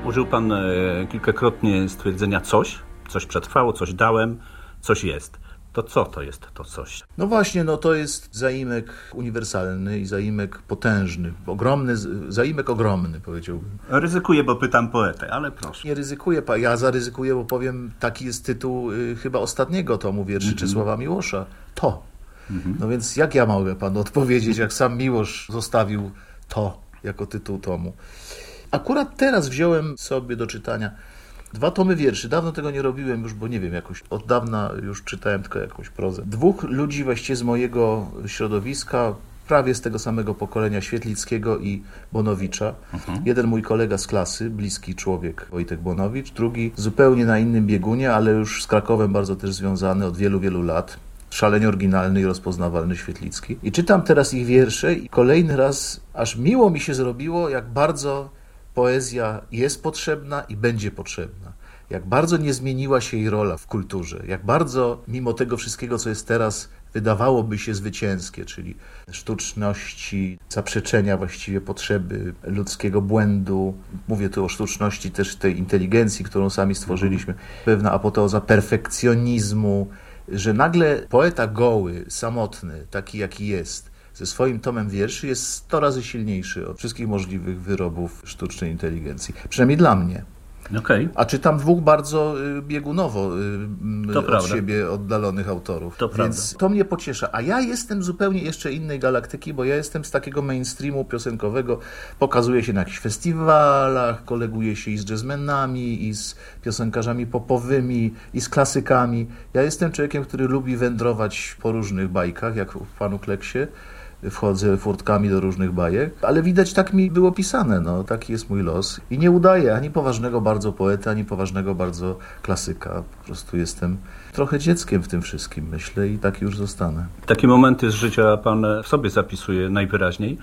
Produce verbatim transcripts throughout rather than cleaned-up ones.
Użył pan e, kilkakrotnie stwierdzenia coś, coś przetrwało, coś dałem, coś jest. To co to jest to coś? No właśnie, no to jest zaimek uniwersalny i zaimek potężny. Ogromny, zaimek ogromny, powiedziałbym. Ryzykuję, bo pytam poetę, ale proszę. Nie ryzykuję, ja zaryzykuję, bo powiem, taki jest tytuł y, chyba ostatniego tomu wierszy mm-hmm. Czesława Miłosza. To. Mm-hmm. No więc jak ja mogę panu odpowiedzieć, jak sam Miłosz zostawił to jako tytuł tomu? Akurat teraz wziąłem sobie do czytania dwa tomy wierszy. Dawno tego nie robiłem już, bo nie wiem, jakoś od dawna już czytałem tylko jakąś prozę. Dwóch ludzi właściwie z mojego środowiska, prawie z tego samego pokolenia, Świetlickiego i Bonowicza. Mhm. Jeden mój kolega z klasy, bliski człowiek, Wojtek Bonowicz. Drugi zupełnie na innym biegunie, ale już z Krakowem bardzo też związany od wielu, wielu lat. Szalenie oryginalny i rozpoznawalny Świetlicki. I czytam teraz ich wiersze i kolejny raz aż miło mi się zrobiło, jak bardzo poezja jest potrzebna i będzie potrzebna. Jak bardzo nie zmieniła się jej rola w kulturze. Jak bardzo, mimo tego wszystkiego, co jest teraz, wydawałoby się zwycięskie, czyli sztuczności, zaprzeczenia właściwie potrzeby ludzkiego błędu. Mówię tu o sztuczności też tej inteligencji, którą sami stworzyliśmy. Pewna apoteoza perfekcjonizmu, że nagle poeta goły, samotny, taki jaki jest, ze swoim tomem wierszy jest sto razy silniejszy od wszystkich możliwych wyrobów sztucznej inteligencji. Przynajmniej dla mnie. Okay. A czytam dwóch bardzo biegunowo to od prawda. siebie oddalonych autorów. To Więc prawda. to mnie pociesza. A ja jestem zupełnie jeszcze innej galaktyki, bo ja jestem z takiego mainstreamu piosenkowego. Pokazuję się na jakichś festiwalach, koleguję się i z jazzmenami, i z piosenkarzami popowymi, i z klasykami. Ja jestem człowiekiem, który lubi wędrować po różnych bajkach, jak w panu Kleksie. Wchodzę furtkami do różnych bajek, ale widać, tak mi było pisane, no, taki jest mój los. I nie udaję ani poważnego bardzo poety, ani poważnego bardzo klasyka. Po prostu jestem trochę dzieckiem w tym wszystkim, myślę, i tak już zostanę. Takie momenty z życia pan w sobie zapisuje najwyraźniej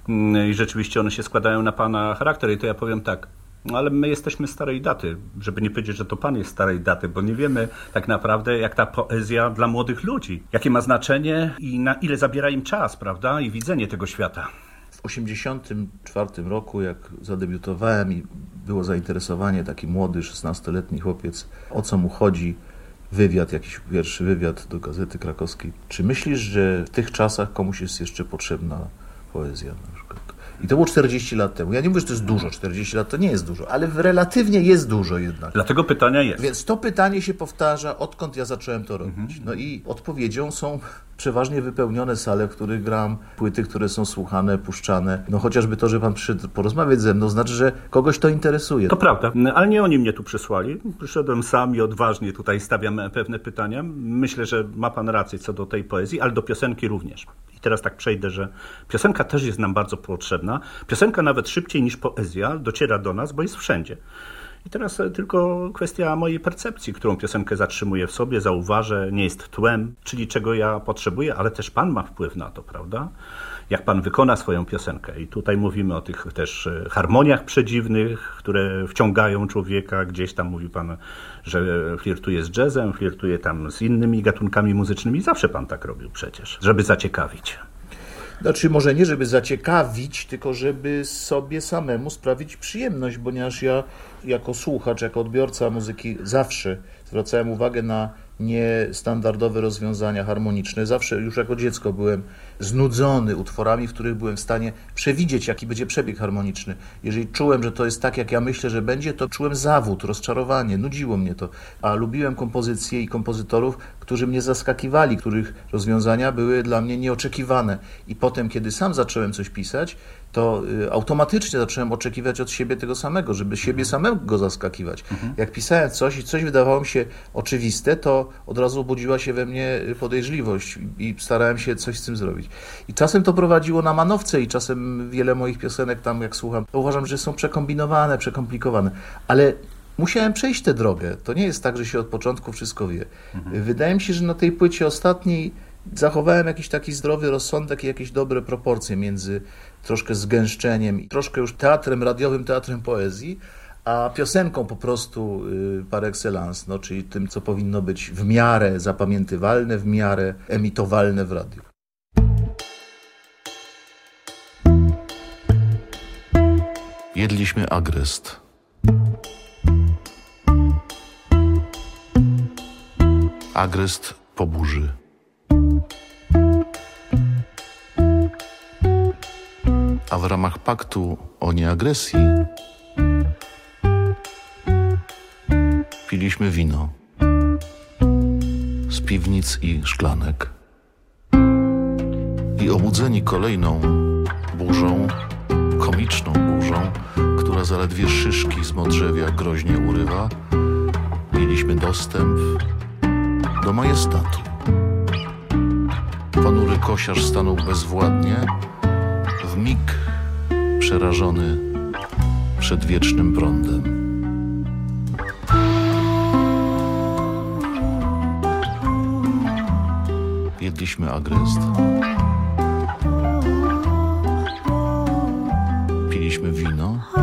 i rzeczywiście one się składają na pana charakter. I to ja powiem tak, ale my jesteśmy starej daty, żeby nie powiedzieć, że to pan jest starej daty, bo nie wiemy tak naprawdę, jak ta poezja dla młodych ludzi, jakie ma znaczenie i na ile zabiera im czas, prawda, i widzenie tego świata. W osiemdziesiątym czwartym roku, jak zadebiutowałem i było zainteresowanie, taki młody, szesnastoletni chłopiec, o co mu chodzi, wywiad, jakiś pierwszy wywiad do Gazety Krakowskiej. Czy myślisz, że w tych czasach komuś jest jeszcze potrzebna poezja na przykład? I to było czterdzieści lat temu. Ja nie mówię, że to jest dużo, czterdzieści lat to nie jest dużo, ale relatywnie jest dużo jednak. Dlatego pytania jest. Więc to pytanie się powtarza, odkąd ja zacząłem to robić. Mhm. No i odpowiedzią są przeważnie wypełnione sale, w których gram, płyty, które są słuchane, puszczane. No chociażby to, że pan przyszedł porozmawiać ze mną, znaczy, że kogoś to interesuje. To prawda, ale nie oni mnie tu przysłali. Przyszedłem sam i odważnie tutaj stawiam pewne pytania. Myślę, że ma pan rację co do tej poezji, ale do piosenki również. I teraz tak przejdę, że piosenka też jest nam bardzo potrzebna. Piosenka nawet szybciej niż poezja dociera do nas, bo jest wszędzie. I teraz tylko kwestia mojej percepcji, którą piosenkę zatrzymuję w sobie, zauważę, nie jest tłem, czyli czego ja potrzebuję, ale też pan ma wpływ na to, prawda? Jak pan wykona swoją piosenkę. I tutaj mówimy o tych też harmoniach przedziwnych, które wciągają człowieka. Gdzieś tam mówi pan, że flirtuje z jazzem, flirtuje tam z innymi gatunkami muzycznymi. Zawsze pan tak robił przecież, żeby zaciekawić. Znaczy może nie, żeby zaciekawić, tylko żeby sobie samemu sprawić przyjemność, ponieważ ja jako słuchacz, jako odbiorca muzyki zawsze zwracałem uwagę na niestandardowe rozwiązania harmoniczne. Zawsze już jako dziecko byłem znudzony utworami, w których byłem w stanie przewidzieć, jaki będzie przebieg harmoniczny. Jeżeli czułem, że to jest tak, jak ja myślę, że będzie, to czułem zawód, rozczarowanie, nudziło mnie to. A lubiłem kompozycje i kompozytorów, którzy mnie zaskakiwali, których rozwiązania były dla mnie nieoczekiwane. I potem, kiedy sam zacząłem coś pisać, to automatycznie zacząłem oczekiwać od siebie tego samego, żeby siebie samego zaskakiwać. Mhm. Jak pisałem coś i coś wydawało mi się oczywiste, to od razu budziła się we mnie podejrzliwość i starałem się coś z tym zrobić. I czasem to prowadziło na manowce i czasem wiele moich piosenek tam, jak słucham, to uważam, że są przekombinowane, przekomplikowane. Ale musiałem przejść tę drogę. To nie jest tak, że się od początku wszystko wie. Mhm. Wydaje mi się, że na tej płycie ostatniej zachowałem jakiś taki zdrowy rozsądek i jakieś dobre proporcje między troszkę zgęszczeniem i troszkę już teatrem radiowym, teatrem poezji, a piosenką po prostu par excellence, no, czyli tym, co powinno być w miarę zapamiętywalne, w miarę emitowalne w radiu. Jedliśmy agrest. Agrest po burzy. A w ramach paktu o nieagresji piliśmy wino z piwnic i szklanek. I obudzeni kolejną burzą, komiczną burzą, która zaledwie szyszki z modrzewia groźnie urywa, mieliśmy dostęp do majestatu. Ponury kosiarz stanął bezwładnie, w mig przerażony przedwiecznym prądem. Jedliśmy agrest, piliśmy wino